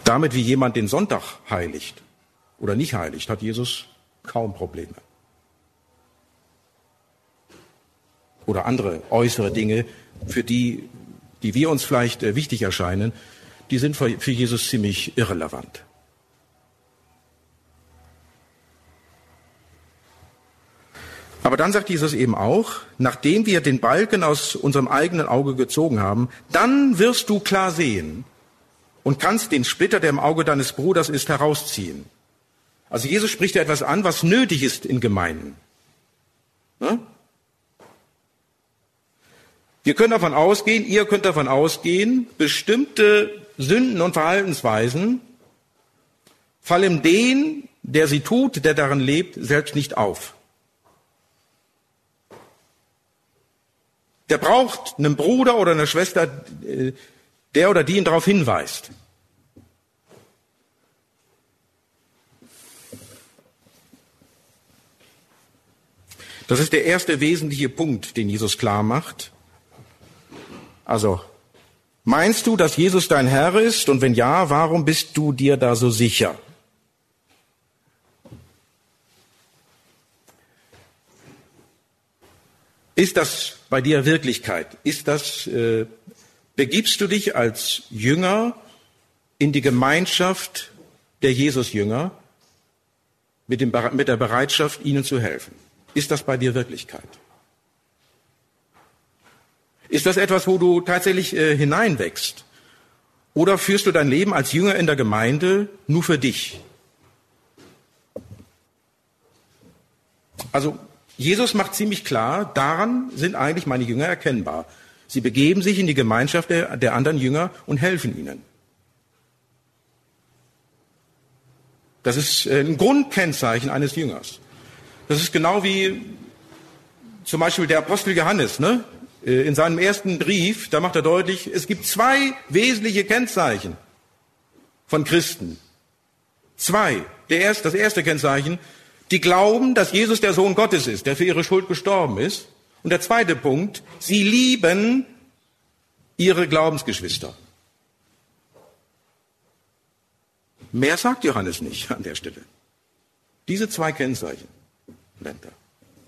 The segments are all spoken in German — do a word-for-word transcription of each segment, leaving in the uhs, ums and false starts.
Damit, wie jemand den Sonntag heiligt oder nicht heiligt, hat Jesus kaum Probleme. Oder andere äußere Dinge, für die, die wir uns vielleicht äh, wichtig erscheinen, die sind für, für Jesus ziemlich irrelevant. Aber dann sagt Jesus eben auch, nachdem wir den Balken aus unserem eigenen Auge gezogen haben, dann wirst du klar sehen und kannst den Splitter, der im Auge deines Bruders ist, herausziehen. Also Jesus spricht ja etwas an, was nötig ist in Gemeinden. Ne? Wir können davon ausgehen, ihr könnt davon ausgehen, bestimmte Sünden und Verhaltensweisen fallen dem, der sie tut, der darin lebt, selbst nicht auf. Der braucht einen Bruder oder eine Schwester, der oder die ihn darauf hinweist. Das ist der erste wesentliche Punkt, den Jesus klar macht. Also, meinst du, dass Jesus dein Herr ist? Und wenn ja, warum bist du dir da so sicher? Ist das bei dir Wirklichkeit? Ist das, äh, begibst du dich als Jünger in die Gemeinschaft der Jesus-Jünger mit, dem, mit der Bereitschaft, ihnen zu helfen? Ist das bei dir Wirklichkeit? Ist das etwas, wo du tatsächlich äh, hineinwächst? Oder führst du dein Leben als Jünger in der Gemeinde nur für dich? Also Jesus macht ziemlich klar, daran sind eigentlich meine Jünger erkennbar. Sie begeben sich in die Gemeinschaft der, der anderen Jünger und helfen ihnen. Das ist ein Grundkennzeichen eines Jüngers. Das ist genau wie zum Beispiel der Apostel Johannes, ne? In seinem ersten Brief, da macht er deutlich, es gibt zwei wesentliche Kennzeichen von Christen. Zwei. Der erste, das erste Kennzeichen, die glauben, dass Jesus der Sohn Gottes ist, der für ihre Schuld gestorben ist. Und der zweite Punkt, sie lieben ihre Glaubensgeschwister. Mehr sagt Johannes nicht an der Stelle. Diese zwei Kennzeichen nennt er.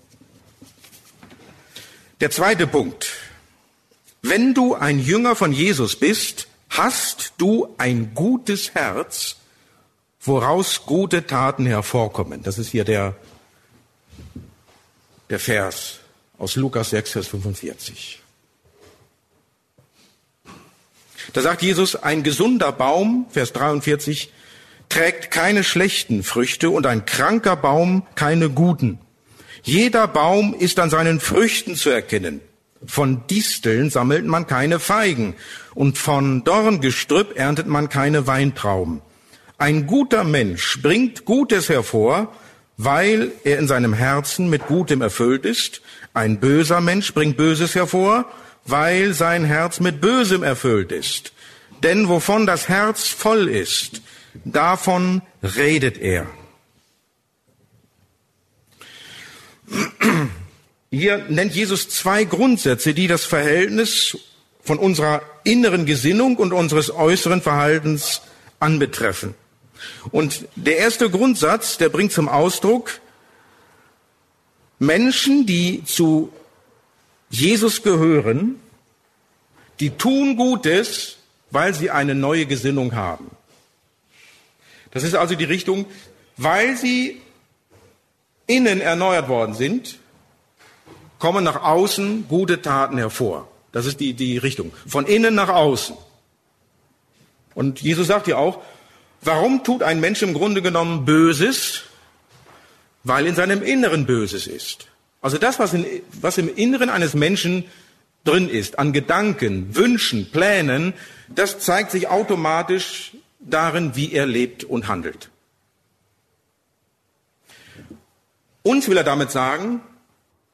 Der zweite Punkt. Wenn du ein Jünger von Jesus bist, hast du ein gutes Herz, woraus gute Taten hervorkommen. Das ist hier der, der Vers aus Lukas sechs, Vers fünfundvierzig. Da sagt Jesus, ein gesunder Baum, Vers dreiundvierzig, trägt keine schlechten Früchte und ein kranker Baum keine guten. Jeder Baum ist an seinen Früchten zu erkennen. Von Disteln sammelt man keine Feigen und von Dorngestrüpp erntet man keine Weintrauben. Ein guter Mensch bringt Gutes hervor, weil er in seinem Herzen mit Gutem erfüllt ist. Ein böser Mensch bringt Böses hervor, weil sein Herz mit Bösem erfüllt ist. Denn wovon das Herz voll ist, davon redet er. Hier nennt Jesus zwei Grundsätze, die das Verhältnis von unserer inneren Gesinnung und unseres äußeren Verhaltens anbetreffen. Und der erste Grundsatz, der bringt zum Ausdruck, Menschen, die zu Jesus gehören, die tun Gutes, weil sie eine neue Gesinnung haben. Das ist also die Richtung, weil sie innen erneuert worden sind, kommen nach außen gute Taten hervor. Das ist die, die Richtung. Von innen nach außen. Und Jesus sagt ja auch, warum tut ein Mensch im Grunde genommen Böses? Weil in seinem Inneren Böses ist. Also das, was, in, was im Inneren eines Menschen drin ist, an Gedanken, Wünschen, Plänen, das zeigt sich automatisch darin, wie er lebt und handelt. Uns will er damit sagen,